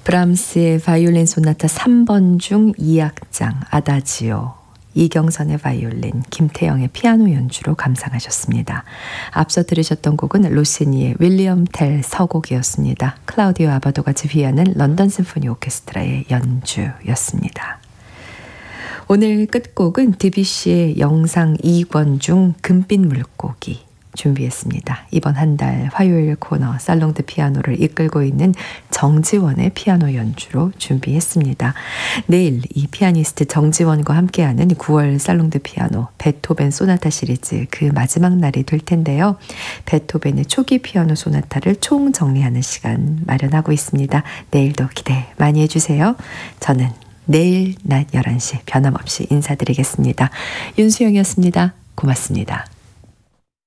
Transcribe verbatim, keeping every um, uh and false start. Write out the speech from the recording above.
브람스의 바이올린 소나타 삼 번 중 이 악장 아다지오, 이경선의 바이올린, 김태영의 피아노 연주로 감상하셨습니다. 앞서 들으셨던 곡은 로시니의 윌리엄 텔 서곡이었습니다. 클라우디오 아바도가 지휘하는 런던 심포니 오케스트라의 연주였습니다. 오늘 끝곡은 드뷔시의 영상 이 권 중 금빛 물고기 준비했습니다. 이번 한 달 화요일 코너 살롱드 피아노를 이끌고 있는 정지원의 피아노 연주로 준비했습니다. 내일 이 피아니스트 정지원과 함께하는 구월 살롱드 피아노 베토벤 소나타 시리즈 그 마지막 날이 될 텐데요. 베토벤의 초기 피아노 소나타를 총정리하는 시간 마련하고 있습니다. 내일도 기대 많이 해주세요. 저는 내일 낮 열한 시 변함없이 인사드리겠습니다. 윤수영이었습니다. 고맙습니다.